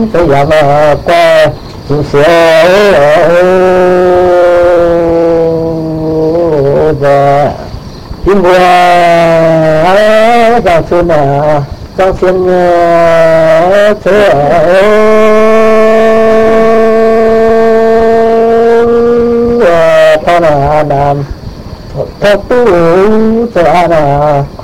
tới giờ mà qua sửa và tiếng mùa dòng xuân trong xuân thế ta là làm thật tu cho